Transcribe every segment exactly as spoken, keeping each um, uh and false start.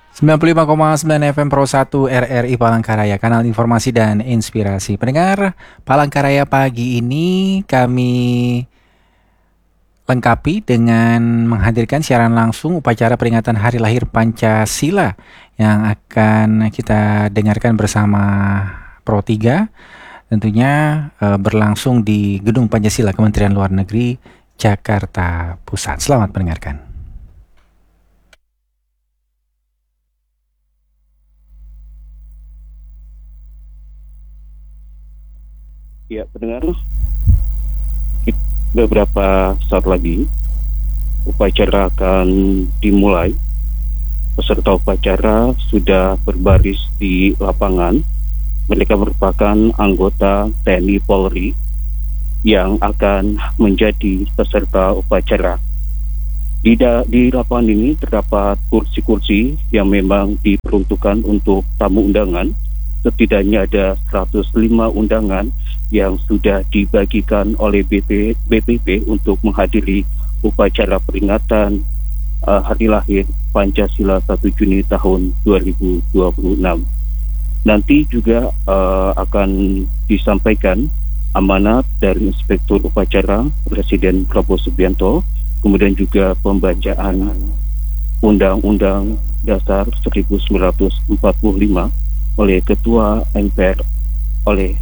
sembilan puluh lima koma sembilan F M Pro satu R R I Palangkaraya, kanal informasi dan inspirasi. Pendengar Palangkaraya, pagi ini kami lengkapi dengan menghadirkan siaran langsung upacara peringatan Hari Lahir Pancasila yang akan kita dengarkan bersama Pro tiga, tentunya e, berlangsung di Gedung Pancasila Kementerian Luar Negeri Jakarta Pusat. Selamat mendengarkan. Ya, pendengar, beberapa saat lagi upacara akan dimulai. Peserta upacara sudah berbaris di lapangan. Mereka merupakan anggota T N I Polri yang akan menjadi peserta upacara. Di, da- di lapangan ini terdapat kursi-kursi yang memang diperuntukkan untuk tamu undangan. Setidaknya ada seratus lima undangan yang sudah dibagikan oleh B P P untuk menghadiri upacara peringatan uh, Hari Lahir Pancasila satu Juni tahun dua ribu dua puluh enam. Nanti juga uh, akan disampaikan amanat dari Inspektur Upacara Presiden Prabowo Subianto, kemudian juga pembacaan Undang-Undang Dasar seribu sembilan ratus empat puluh lima oleh Ketua M P R, oleh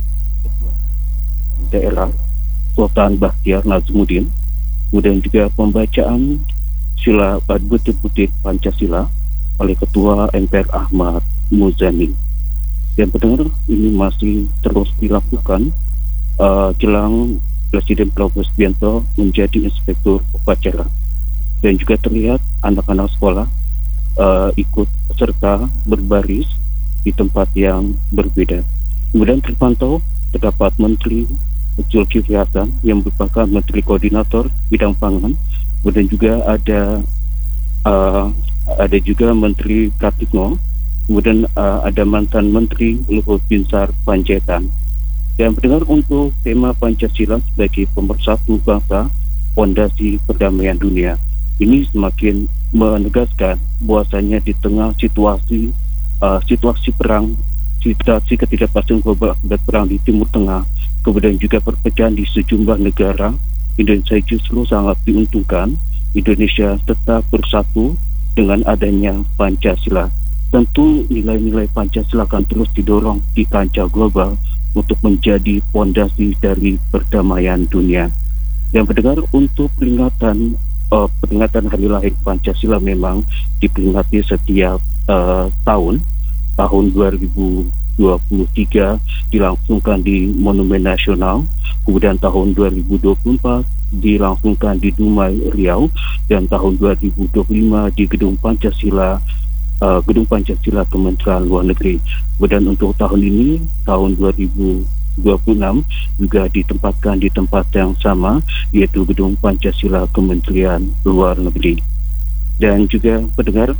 daerah Sultan Bakhtiar Nazmuddin, kemudian juga pembacaan sila butir-butir Pancasila oleh Ketua M P R Ahmad Muzani. Dan pendengar, ini masih terus dilakukan uh, jelang Presiden Prabowo Subianto menjadi Inspektur Upacara. Dan juga terlihat anak-anak sekolah uh, ikut serta berbaris di tempat yang berbeda. Kemudian terpantau terdapat Menteri Zulkifli Hasan yang merupakan Menteri Koordinator Bidang Pangan. Kemudian juga ada uh, ada juga Menteri Pratikno. Kemudian uh, ada mantan Menteri Luhut Binsar Panjaitan. Dan pendengar, untuk tema Pancasila sebagai pemersatu bangsa, fondasi perdamaian dunia, ini semakin menegaskan bahwasanya di tengah situasi uh, situasi perang, situasi ketidakpastian global akibat perang di Timur Tengah, kemudian juga perpecahan di sejumlah negara, Indonesia justru sangat diuntungkan. Indonesia tetap bersatu dengan adanya Pancasila. Tentu nilai-nilai Pancasila akan terus didorong di kancah global untuk menjadi fondasi dari perdamaian dunia. Yang pendengar, untuk peringatan uh, peringatan Hari Lahir Pancasila memang diperingati setiap uh, tahun. Tahun dua ribu dua puluh tiga dilangsungkan di Monumen Nasional, kemudian tahun dua ribu dua puluh empat dilangsungkan di Dumai, Riau, dan tahun dua ribu dua puluh lima di Gedung Pancasila uh, Gedung Pancasila Kementerian Luar Negeri. Kemudian untuk tahun ini, tahun dua ribu dua puluh enam, juga ditempatkan di tempat yang sama, yaitu Gedung Pancasila Kementerian Luar Negeri. Dan juga pendengar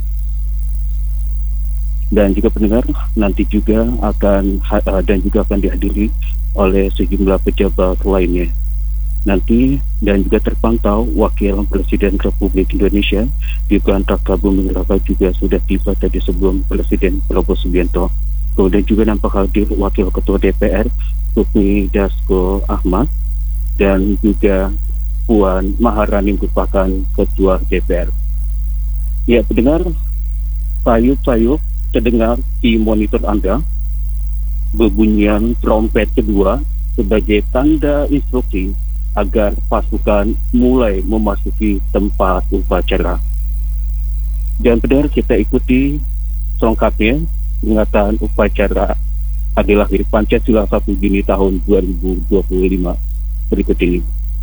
dan juga pendengar nanti juga akan uh, dan juga akan dihadiri oleh sejumlah pejabat lainnya nanti. Dan juga terpantau Wakil Presiden Republik Indonesia Gibran Raka Buming Raka juga sudah tiba tadi sebelum Presiden Prabowo Subianto. Kemudian juga nampak hadir Wakil Ketua D P R Sufmi Dasko Ahmad, dan juga Puan Maharani merupakan Ketua D P R. Ya pendengar, sayup-sayup terdengar di monitor Anda bebunyian trompet kedua sebagai tanda instruksi agar pasukan mulai memasuki tempat upacara. Dan pendengar, kita ikuti selengkapnya peringatan upacara Hari Lahir Pancasila satu Juni tahun dua ribu dua puluh lima berikut ini.